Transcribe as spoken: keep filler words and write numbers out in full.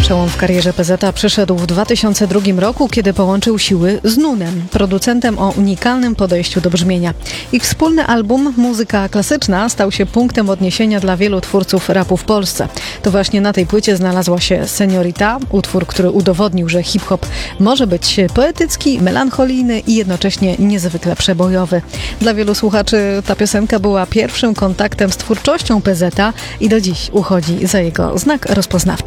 Przełom w karierze P Z A przyszedł w dwa tysiące drugim roku, kiedy połączył siły z Nunem, producentem o unikalnym podejściu do brzmienia. Ich wspólny album Muzyka Klasyczna stał się punktem odniesienia dla wielu twórców rapu w Polsce. To właśnie na tej płycie znalazła się Senorita, utwór, który udowodnił, że hip-hop może być poetycki, melancholijny i jednocześnie niezwykle przebojowy. Dla wielu słuchaczy ta piosenka była pierwszym kontaktem z twórczością P Z A i do dziś uchodzi za jego znak rozpoznawczy.